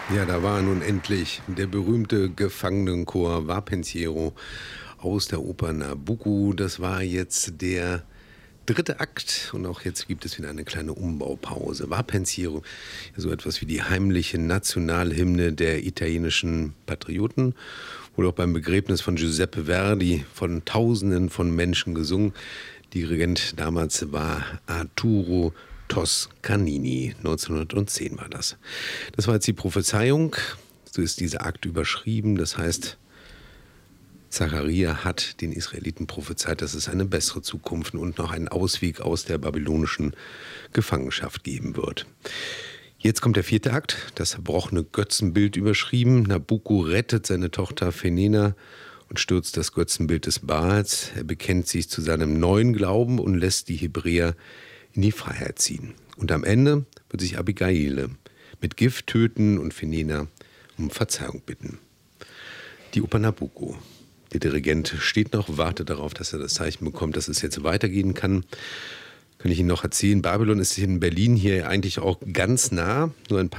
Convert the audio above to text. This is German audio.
Ja, da war nun endlich der berühmte Gefangenenchor Va Pensiero aus der Oper Nabucco. Das war jetzt der dritte Akt und auch jetzt gibt es wieder eine kleine Umbaupause. Va Pensiero, so etwas wie die heimliche Nationalhymne der italienischen Patrioten, wurde auch beim Begräbnis von Giuseppe Verdi von Tausenden von Menschen gesungen. Dirigent damals war Arturo Toscanini, 1910 war das. Das war jetzt die Prophezeiung, so ist dieser Akt überschrieben, das heißt, Zacharia hat den Israeliten prophezeit, dass es eine bessere Zukunft und noch einen Ausweg aus der babylonischen Gefangenschaft geben wird. Jetzt kommt der vierte Akt, das zerbrochene Götzenbild überschrieben. Nabucco rettet seine Tochter Fenena und stürzt das Götzenbild des Baals. Er bekennt sich zu seinem neuen Glauben und lässt die Hebräer in die Freiheit ziehen. Und am Ende wird sich Abigail mit Gift töten und Fenena um Verzeihung bitten. Die Oper Nabucco. Der Dirigent steht noch, wartet darauf, dass er das Zeichen bekommt, dass es jetzt weitergehen kann. Kann ich Ihnen noch erzählen, Babylon ist in Berlin hier eigentlich auch ganz nah, nur ein paar